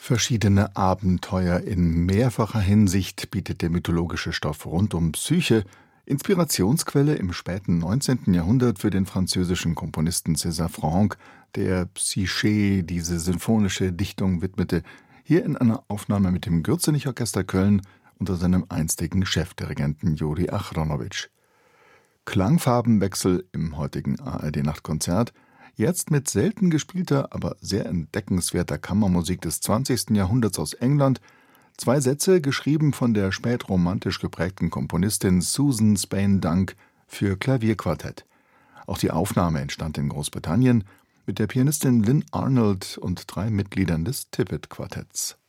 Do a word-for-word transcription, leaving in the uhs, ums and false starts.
Verschiedene Abenteuer in mehrfacher Hinsicht bietet der mythologische Stoff rund um Psyche, Inspirationsquelle im späten neunzehnten Jahrhundert für den französischen Komponisten César Franck, der Psyché diese sinfonische Dichtung widmete, hier in einer Aufnahme mit dem Gürzenich-Orchester Köln unter seinem einstigen Chefdirigenten Juri Achronowitsch. Klangfarbenwechsel im heutigen A R D-Nachtkonzert, jetzt mit selten gespielter, aber sehr entdeckenswerter Kammermusik des zwanzigsten Jahrhunderts aus England, zwei Sätze, geschrieben von der spätromantisch geprägten Komponistin Susan Spain-Dunk für Klavierquartett. Auch die Aufnahme entstand in Großbritannien mit der Pianistin Lynn Arnold und drei Mitgliedern des Tippett-Quartetts.